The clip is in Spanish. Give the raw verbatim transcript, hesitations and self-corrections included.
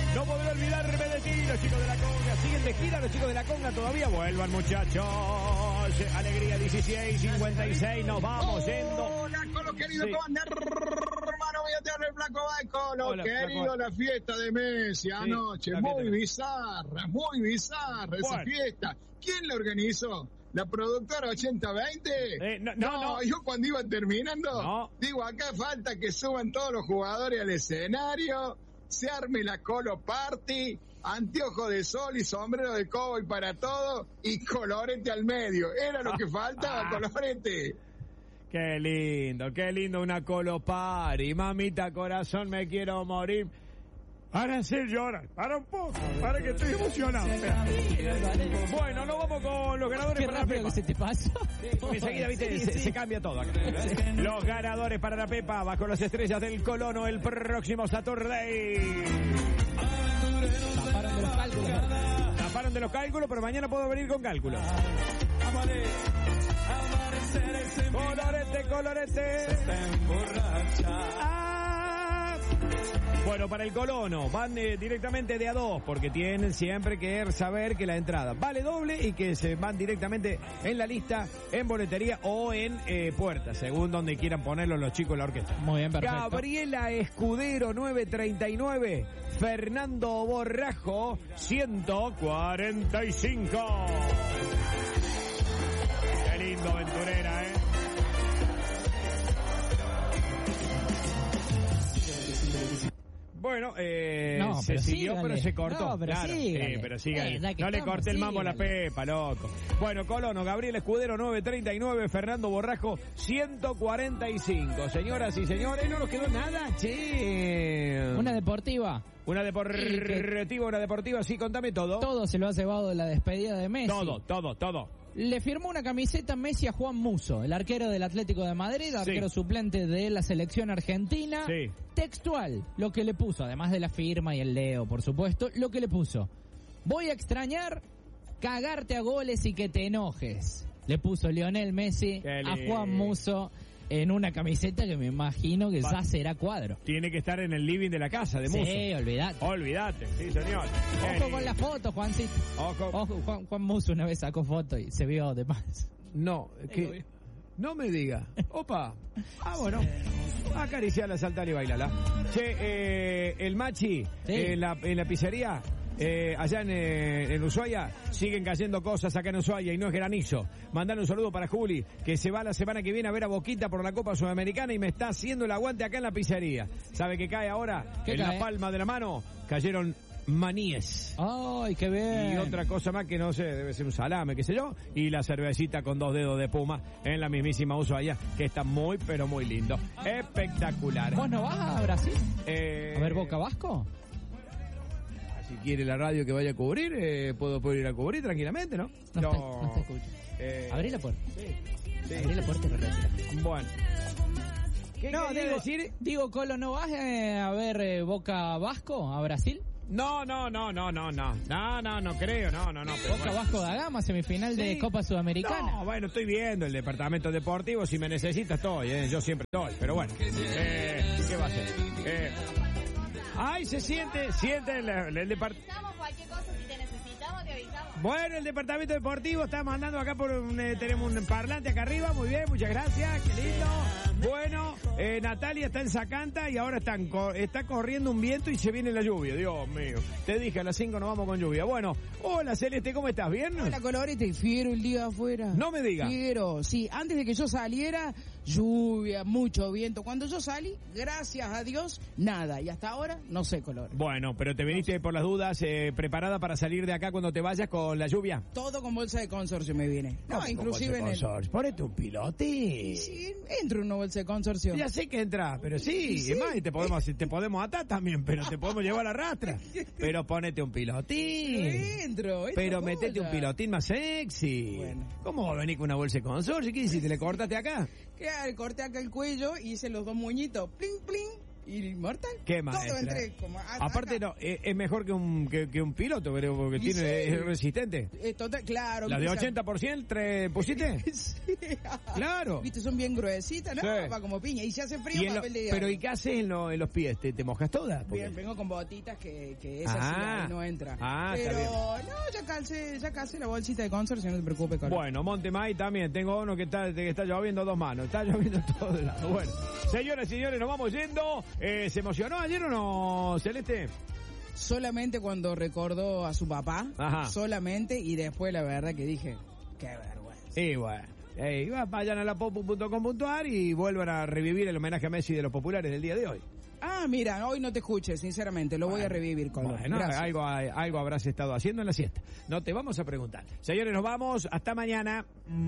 No podré olvidarme de ti, los chicos de la conga. Siguen de gira los chicos de la conga todavía. Vuelvan, muchachos. Alegría dieciséis cincuenta y seis. Nos vamos yendo. Hola, Colo querido, Sí. ¿cómo andás? Hermano, voy a tener el flaco Baico. Lo Hola, querido, flaco. la fiesta de Messi anoche. la Muy fiesta. bizarra, muy bizarra esa Bueno. fiesta. ¿Quién la organizó? ¿La productora ochenta veinte? Eh, no, no, no. yo cuando iba terminando, No. digo, acá falta que suban todos los jugadores al escenario, se arme la Colo Party, anteojo de sol y sombrero de cowboy para todo, y colorete al medio. Era lo que faltaba, Ah. colorete. Qué lindo, qué lindo una Colo Party. Mamita corazón, me quiero morir. Para hacer llorar, para un poco, para que estoy emocionado. Bueno, nos vamos con los ganadores Qué para la rápido Pepa. que se te pasa. Porque enseguida, viste, Sí, se, sí. se cambia todo acá. Los ganadores para la Pepa, bajo las estrellas del Colono, el próximo Saturday. Zafaron de los cálculos. Taparon de los cálculos, pero mañana puedo venir con cálculos. Colorete, colorete. Ah. Bueno, para el Colono van eh, directamente de a dos, porque tienen siempre que saber que la entrada vale doble y que se van directamente en la lista, en boletería o en eh, puerta, según donde quieran ponerlo los chicos de la orquesta. Muy bien, perfecto. Gabriela Escudero, nueve treinta y nueve. Fernando Borrajo, ciento cuarenta y cinco. Qué lindo, aventurera, ¿eh? Bueno, eh, No, se pero siguió, sígale. pero se cortó. No, pero claro, sígale. sí, pero sígale. Eh, ya que no le estamos, corté el mambo a la sígale. Pepa, loco. Bueno, Colono, Gabriel Escudero, nueve treinta y nueve, Fernando Borrajo, ciento cuarenta y cinco. Señoras y señores, no nos quedó nada, che. Una deportiva. Una deportiva, una deportiva, sí, contame todo. Todo se lo ha llevado de la despedida de Messi. Todo, todo, todo. Le firmó una camiseta Messi a Juan Musso, el arquero del Atlético de Madrid, arquero Sí. suplente de la selección argentina. Sí. Textual, lo que le puso, además de la firma y el Leo, por supuesto, lo que le puso. Voy a extrañar cagarte a goles y que te enojes. Le puso Lionel Messi Qué a lindo. Juan Musso en una camiseta que me imagino que Va. ya será cuadro. Tiene que estar en el living de la casa de Musso. Sí, olvidate. Olvídate, sí, señor. Qué Ojo con lindo. la foto, Juancito. Ojo. Ojo, Juan, Juan Musso una vez sacó foto y se vio de más. No, que no me diga. Opa. Ah, bueno. Acariciala, saltala y bailala. Che, eh, el Machi, Sí. eh, en, la, en la pizzería, eh, allá en, eh, en Ushuaia, siguen cayendo cosas acá en Ushuaia y no es granizo. Mandale un saludo para Juli, que se va la semana que viene a ver a Boquita por la Copa Sudamericana y me está haciendo el aguante acá en la pizzería. ¿Sabe qué cae ahora? ¿Qué en cae? la palma de la mano cayeron maníes. Ay, qué bien. Y otra cosa más que no sé, debe ser un salame, qué sé yo. Y la cervecita con dos dedos de puma en la mismísima Ushuaia, que está muy, pero muy lindo. Espectacular. ¿Vos no vas a Brasil? Eh, A ver Boca Vasco. Si quiere la radio que vaya a cubrir, eh, puedo, puedo ir a cubrir tranquilamente, ¿no? No, está, no está escuchando. eh, Abrí la puerta. sí. Abrí la puerta y retira. Bueno. ¿Qué No, quería digo, decir? digo, Colo, ¿no vas eh, a ver eh, Boca Vasco a Brasil? No, no, no, no, no, no. No, no, no creo, no, no, no. pero Boca bueno. Vasco da Gama, semifinal de Sí. Copa Sudamericana. No, bueno, estoy viendo el departamento deportivo. Si me necesita, estoy, ¿eh? Yo siempre estoy. Pero bueno, eh, ¿qué va a hacer? Eh, ay, se siente, siente el, el departamento. Avisamos cualquier cosa, si te necesitamos, te avisamos. Bueno, el departamento deportivo está mandando acá por un, eh, tenemos un parlante acá arriba, muy bien, muchas gracias, qué lindo. Bueno, eh, Natalia está en Zacanta y ahora están co- está corriendo un viento y se viene la lluvia, Dios mío. Te dije, a las cinco nos vamos con lluvia. Bueno, hola Celeste, ¿cómo estás? ¿Bien? Hola Colorete, fiero el día afuera. No me diga. Fiero, sí, antes de que yo saliera, lluvia, mucho viento. Cuando yo salí, gracias a Dios, nada. Y hasta ahora, no sé color. Bueno, pero te viniste por las dudas, eh, preparada para salir de acá cuando te vayas con la lluvia. Todo con bolsa de consorcio me viene. No, ¿Cómo inclusive en bolsa de el... consorcio? Ponete un pilote. Sí, entro en una bolsa de consorcio. Ya sé que entra, pero sí, Sí. es más, y te podemos, te podemos atar también, pero te podemos llevar a la rastra. Pero ponete un pilotín. Entro, entro. Pero metete un bola. pilotín más sexy. Bueno. ¿Cómo va a venir con una bolsa de consorcio? ¿Qué hiciste? ¿Le cortaste acá? Claro, corté acá el cuello, hice los dos moñitos, pling, pling, y mortal. Qué Todo maestra. entré como hasta Aparte acá. no, es, es mejor que un que, que un piloto, pero porque Y tiene sí. es resistente. Eh, total, claro. La de ¿viste? ochenta por ciento tre- pusiste. Sí. Claro. Viste, son bien gruesitas, ¿no? Sí. Va como piña. Y se hace frío, Y en lo- papel de pero diario. ¿y qué haces en, lo- en los pies? ¿Te, te mojas todas? Porque- Bien, vengo con botitas que, que esa Ah. sí ahí no entra. Ah, está pero bien. no, ya calcé, ya calcé la bolsita de consorcio, no te preocupes, Colo. Bueno, Montemay también. Tengo uno que está, que está lloviendo a dos manos. Está lloviendo a todos lados. Bueno, señoras y señores, nos vamos yendo. Eh, ¿Se emocionó ayer o no, Celeste? Solamente cuando recordó a su papá, Ajá. solamente, y después la verdad que dije, qué vergüenza. Y bueno. Eh, vayan a la popu punto com punto ar y vuelvan a revivir el homenaje a Messi de los populares del día de hoy. Ah, mira, hoy no te escuché, sinceramente, lo voy a revivir, Colo. Bueno, Gracias. algo, algo habrás estado haciendo en la siesta. No te vamos a preguntar. Señores, nos vamos. Hasta mañana.